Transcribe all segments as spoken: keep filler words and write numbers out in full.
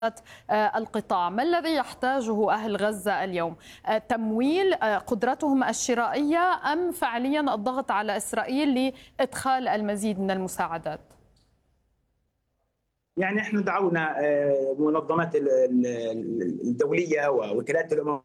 القطاع. ما الذي يحتاجه أهل غزة اليوم؟ تمويل، قدرتهم الشرائية، أم فعليا الضغط على إسرائيل لإدخال المزيد من المساعدات؟ يعني احنا دعونا منظمات الدولية ووكالات الأمم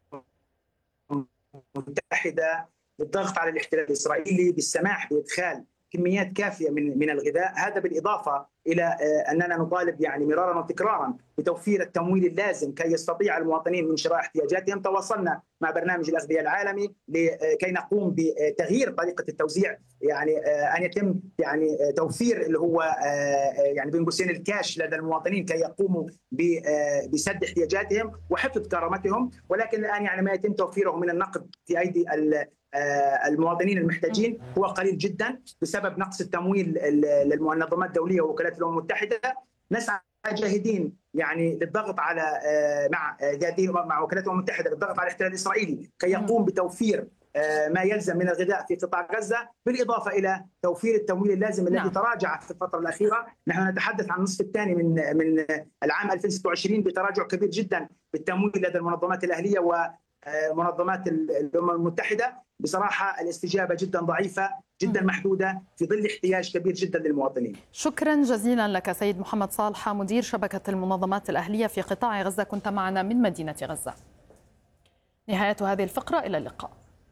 المتحدة للضغط على الاحتلال الإسرائيلي بالسماح بإدخال كميات كافيه من من الغذاء، هذا بالاضافه الى اننا نطالب يعني مرارا وتكرارا بتوفير التمويل اللازم كي يستطيع المواطنين من شراء احتياجاتهم. تواصلنا مع برنامج الاغذيه العالمي لكي نقوم بتغيير طريقه التوزيع، يعني ان يتم يعني توفير اللي هو يعني بين قوسين الكاش لدى المواطنين كي يقوموا بسد احتياجاتهم وحفظ كرامتهم، ولكن الان يعني ما يتم توفيره من النقد في ايدي المواطنين المحتاجين هو قليل جدا بسبب نقص التمويل للمنظمات الدوليه ووكالات الامم المتحده. نسعى جاهدين يعني للضغط على مع مع وكالات الامم المتحده للضغط على الاحتلال الاسرائيلي كي يقوم بتوفير ما يلزم من الغذاء في قطاع غزه، بالاضافه الى توفير التمويل اللازم الذي نعم. تراجع في الفتره الاخيره. نحن نتحدث عن النصف الثاني من من العام ألفين وستة وعشرين بتراجع كبير جدا بالتمويل لدى المنظمات الاهليه ومنظمات الامم المتحده. بصراحه الاستجابه جدا ضعيفه، جدا محدوده في ظل احتياج كبير جدا للمواطنين. شكرا جزيلا لك سيد محمد صالح، مدير شبكه المنظمات الاهليه في قطاع غزه، كنت معنا من مدينه غزه. نهايه هذه الفقره، الى اللقاء.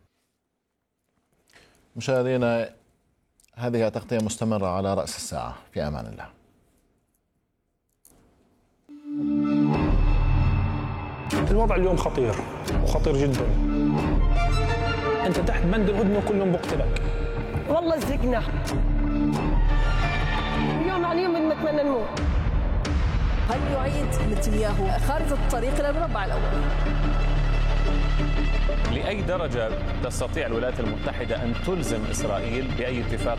مشاهدينا، هذه تغطية مستمرة على رأس الساعة، في أمان الله. الوضع اليوم خطير وخطير جدا. أنت تحت بند الهدنة كلهم بقتلك. والله زقنا اليوم عن يوم نتمنى نموت. هل يعيد نتنياهو خارطة الطريق إلى المربع الأول؟ لأي درجة تستطيع الولايات المتحدة أن تلزم إسرائيل بأي اتفاق؟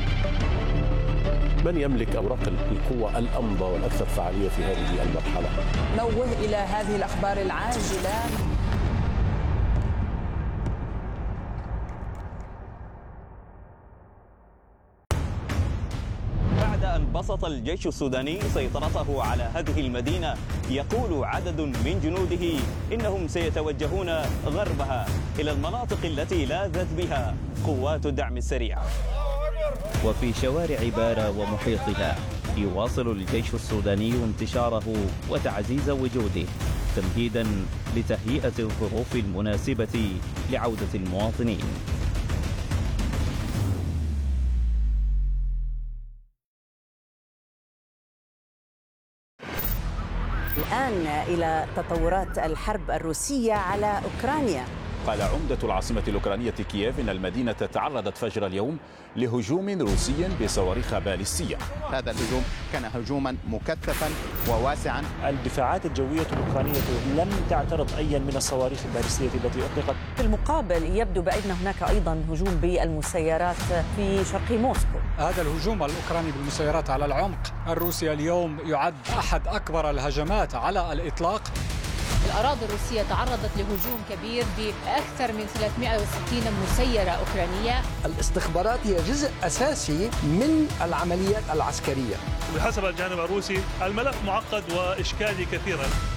من يملك أوراق القوة الأمضى والأكثر فعالية في هذه المرحلة؟ نوه إلى هذه الأخبار العاجلة. بعد أن بسط الجيش السوداني سيطرته على هذه المدينة، يقول عدد من جنوده إنهم سيتوجهون غربها إلى المناطق التي لاذت بها قوات الدعم السريع. وفي شوارع بارا ومحيطها يواصل الجيش السوداني انتشاره وتعزيز وجوده تمهيدا لتهيئة الظروف المناسبة لعودة المواطنين. الآن إلى تطورات الحرب الروسية على أوكرانيا. قال عمدة العاصمة الأوكرانية كييف إن المدينة تعرضت فجر اليوم لهجوم روسي بصواريخ باليستية. هذا الهجوم كان هجوما مكثفا وواسعا. الدفاعات الجوية الأوكرانية لم تعترض أي من الصواريخ الباليستية التي أطلقت. في المقابل يبدو بأن هناك أيضا هجوم بالمسيرات في شرق موسكو. هذا الهجوم الأوكراني بالمسيرات على العمق الروسي اليوم يعد أحد أكبر الهجمات على الإطلاق. الأراضي الروسية تعرضت لهجوم كبير بأكثر من ثلاثمئة وستين مسيرة أوكرانية. الاستخبارات هي جزء أساسي من العمليات العسكرية. بحسب الجانب الروسي الملف معقد وإشكالي كثيرا.